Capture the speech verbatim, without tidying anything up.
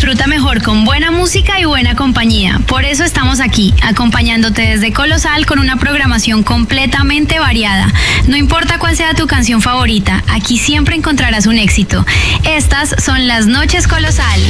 disfruta mejor con buena música y buena compañía. Por eso estamos aquí, acompañándote desde Colosal con una programación completamente variada. No importa cuál sea tu canción favorita, aquí siempre encontrarás un éxito. Estas son las Noches Colosal.